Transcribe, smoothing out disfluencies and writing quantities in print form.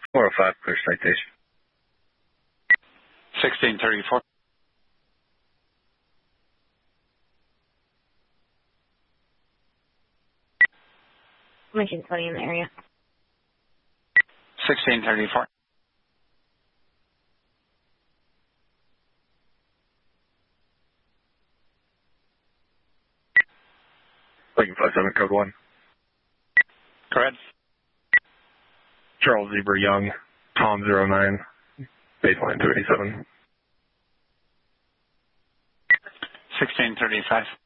405, clear citation. 1634. Mission 20 in the area. 1634. Lincoln 57, code 1. Go ahead. Charles Zebra Young, Tom 09, baseline 287. 1635.